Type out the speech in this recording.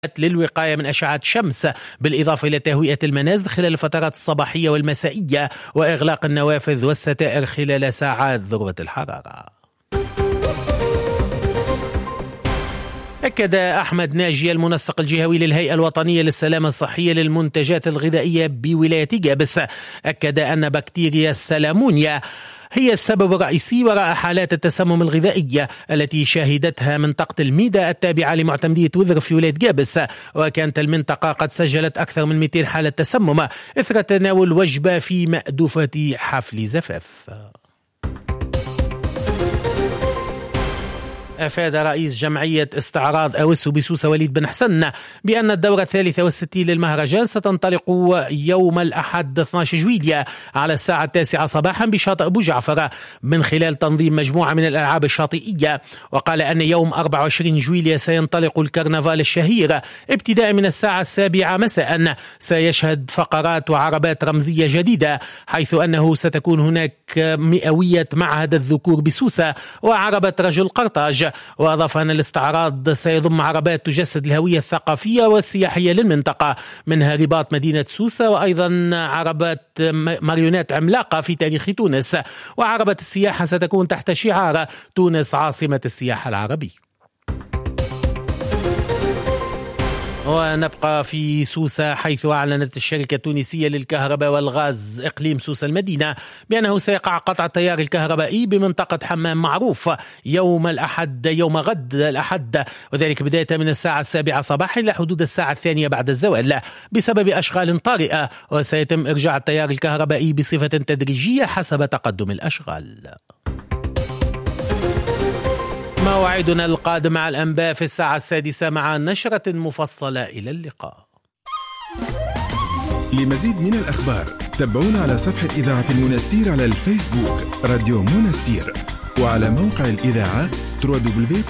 للوقاية من أشعة الشمس، بالإضافة إلى تهوية المنازل خلال الفترات الصباحية والمسائية وإغلاق النوافذ والستائر خلال ساعات ذروة الحرارة. أكد أحمد ناجي المنسق الجهوي للهيئة الوطنية للسلامة الصحية للمنتجات الغذائية بولاية جابس، أكد أن بكتيريا السالمونيا هي السبب الرئيسي وراء حالات التسمم الغذائية التي شهدتها منطقة الميدا التابعة لمعتمدية وذر في ولاية جابس، وكانت المنطقة قد سجلت أكثر من 200 حالة تسمم إثر تناول وجبة في مأدوفة حفل زفاف. أفاد رئيس جمعية استعراض أوسو بسوسة وليد بن حسن بأن الدورة 63 للمهرجان ستنطلق يوم الأحد 12 جويلية على الساعة 9 صباحا بشاطئ أبو جعفر من خلال تنظيم مجموعة من الألعاب الشاطئية. وقال أن يوم 24 جويلية سينطلق الكرنفال الشهير ابتداء من الساعة 7 مساء، سيشهد فقرات وعربات رمزية جديدة، حيث أنه ستكون هناك مئوية معهد الذكور بسوسة وعربة رجل قرطاج. وأضاف أن الاستعراض سيضم عربات تجسد الهوية الثقافية والسياحية للمنطقة، منها رباط مدينة سوسة، وأيضا عربات ماريونات عملاقة في تاريخ تونس. وعربة السياحة ستكون تحت شعار تونس عاصمة السياحة العربي. ونبقى في سوسة، حيث أعلنت الشركة التونسية للكهرباء والغاز إقليم سوسة المدينة بأنه سيقع قطع التيار الكهربائي بمنطقة حمام معروف يوم غد الأحد، وذلك بداية من الساعة 7 صباحا إلى حدود الساعة 2 بعد الزوال بسبب أشغال طارئة، وسيتم إرجاع التيار الكهربائي بصفة تدريجية حسب تقدم الأشغال. موعدنا القادم مع الأنباء في الساعة 6 مع نشرة مفصلة. إلى اللقاء. لمزيد من الأخبار تابعونا على صفحة إذاعة المنستير على الفيسبوك راديو منستير، وعلى موقع الإذاعة www.منستير.fm.